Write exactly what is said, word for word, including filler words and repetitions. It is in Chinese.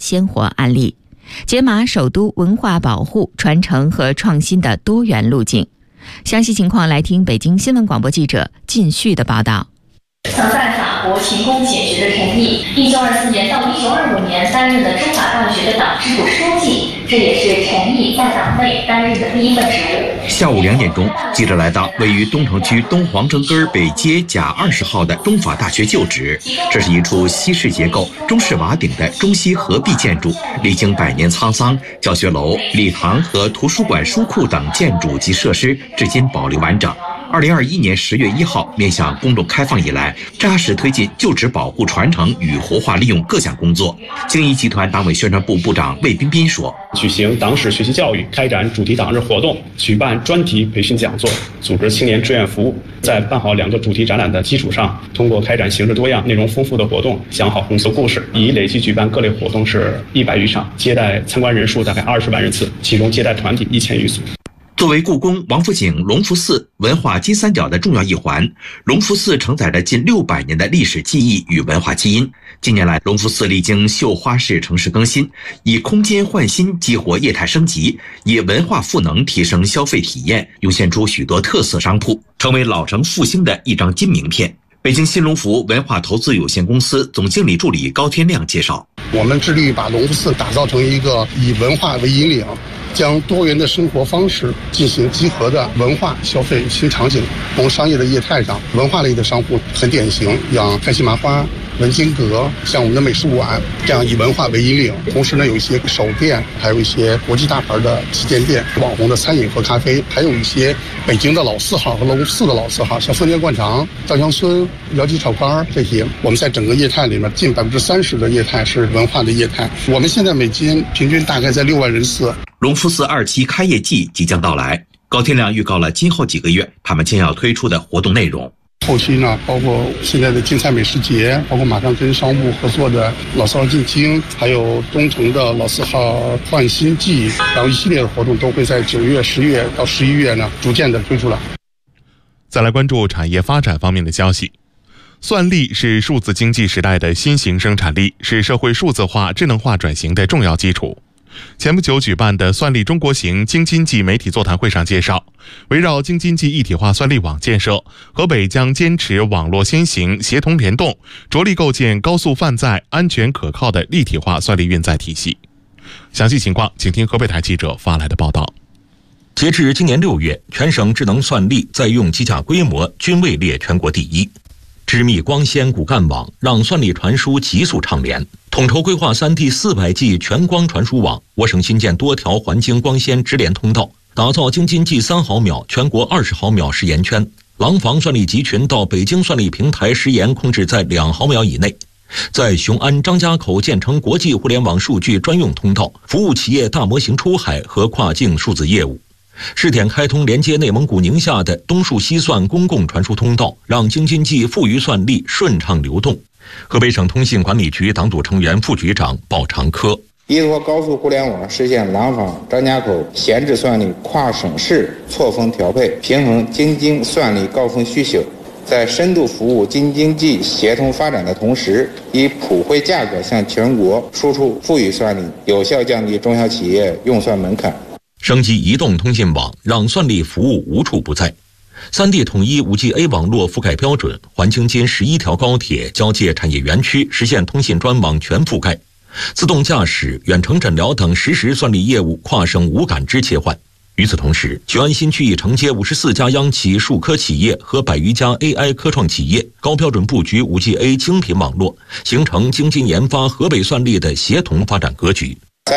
鲜活案例，解码首都文化保护、传承和创新的多元路径。详细情况来听北京新闻广播记者靳旭的报道。 曾在法国勤工俭学的陈毅，一九二四年到一九二五年担任了中法大学的党支部书记，这也是陈毅在党内担任的第一份职务。 下午两点钟，记者来到位于东城区东黄城根北街甲二十号的中法大学旧址。这是一处西式结构、中式瓦顶的中西合璧建筑，历经百年沧桑，教学楼、礼堂和图书馆、书库等建筑及设施至今保留完整。二零二一年十月一号面向公众开放以来，扎实推进旧址保护、传承与活化利用各项工作。京一集团党委宣传部部长魏彬彬说：“ 举行党史学习教育，开展主题党日活动，举办专题培训讲座，组织青年志愿服务，在办好两个主题展览的基础上，通过开展形式多样、内容丰富的活动，讲好红色故事，已累计举办各类活动是一百余场，接待参观人数大概二十万人次，其中接待团体一千余组。” 作为故宫、王府井、隆福寺文化金三角的重要一环，隆福寺承载着近六百年的历史记忆与文化基因。近年来，隆福寺历经绣花式城市更新，以空间焕新激活业态升级，以文化赋能提升消费体验，涌现出许多特色商铺，成为老城复兴的一张金名片。北京新隆福文化投资有限公司总经理助理高天亮介绍：“ 我们致力于把隆福寺打造成一个以文化为引领，将多元的生活方式进行集合的文化消费新场景。从商业的业态上，文化类的商户很典型，像开心麻花、文津阁，像我们的美术馆，这样以文化为引领。同时呢，有一些手店，还有一些国际大牌的旗舰店，网红的餐饮和咖啡，还有一些北京的老字号和隆福寺的老字号，像丰田灌肠、稻香村、辽吉炒肝这些。我们在整个业态里面，近百分之三十的业态是文化的业态。我们现在每间平均大概在六万人次。” 隆福寺二期开业季即将到来，高天亮预告了今后几个月他们将要推出的活动内容。 后期呢，包括现在的京菜美食节，包括马上跟商务合作的老字号进京，还有东城的老字号焕新季，然后一系列的活动都会在九月、十月到十一月呢，逐渐的推出来。 再来关注产业发展方面的消息。算力是数字经济时代的新型生产力，是社会数字化、智能化转型的重要基础。前不久举办的算力中国行京津冀媒体座谈会上介绍，围绕京津冀一体化算力网建设，河北将坚持网络先行、协同联动，着力构建高速泛载、安全可靠的立体化算力运载体系。详细情况，请听河北台记者发来的报道。 截至今年六月，全省智能算力在用机架规模均位列全国第一。织密光纤骨干网让算力传输急速畅联，统筹规划 三 D 四百 G 全光传输网，我省新建多条环京光纤直连通道，打造京津冀三毫秒、全国二十毫秒时延圈，廊坊算力集群到北京算力平台时延控制在两毫秒以内。在雄安、张家口建成国际互联网数据专用通道，服务企业大模型出海和跨境数字业务。试点开通连接内蒙古宁夏的东数西算公共传输通道，让京津冀富余算力顺畅流动。河北省通信管理局党组成员、副局长鲍长科： 依托高速互联网，实现廊坊、张家口闲置算力跨省市错峰调配，平衡京津算力高峰需求，在深度服务京津冀协同发展的同时，以普惠价格向全国输出富余算力，有效降低中小企业用算门槛。 升级移动通信网，让算力服务无处不在。三 D 统一 五 G A 网络覆盖标准，环京津十一条高铁交界产业园区实现通信专网全覆盖。自动驾驶、远程诊疗等实时算力业务跨省无感知切换。与此同时，雄安新区已承接五十四家央企数科企业和百余家 A I 科创企业，高标准布局 五 G A 精品网络，形成京津研发河北算力的协同发展格局。